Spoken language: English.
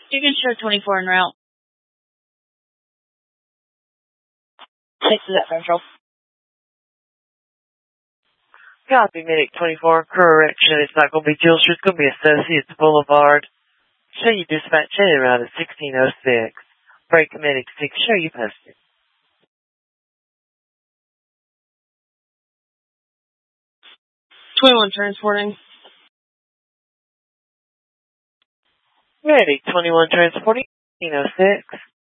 You can show 24 en route. This is at Central. Copy, Medic 24. Correction, it's not going to be Jill Street, it's going to be Associates Boulevard. Show you dispatch headed around at 1606. Break Medic 6, show you posted. Transporting. Medic 21 transporting 1606.